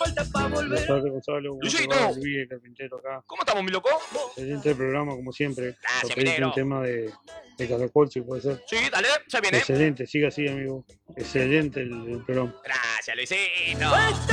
Buenas tardes, Gonzalo. ¿Cómo te Luisito, va? Luis, el carpintero acá. ¿cómo estamos, mi loco? Excelente el programa, como siempre. Gracias, Para pedirte minero. un tema de Caracol, si puede ser. Sí, dale, ya viene. Excelente, siga así, amigo. Excelente el programa. Gracias, Luisito.